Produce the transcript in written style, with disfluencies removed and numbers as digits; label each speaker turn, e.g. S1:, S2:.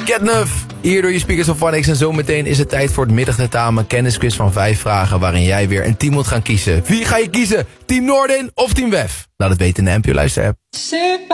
S1: Get Nuff. Hier door je speakers op One X. En zometeen is het tijd voor het middagtentamen kennisquiz van 5 vragen... waarin jij weer een team moet gaan kiezen. Wie ga je kiezen? Team Noordin of Team Wef? Laat het weten in de NPO Luister app.